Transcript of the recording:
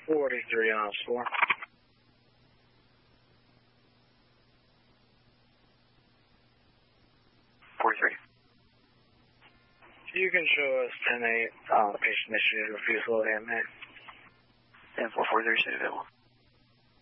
43 on score. 43. You can show us 10-8 patient initiated refusal of AMA. 10-443 available.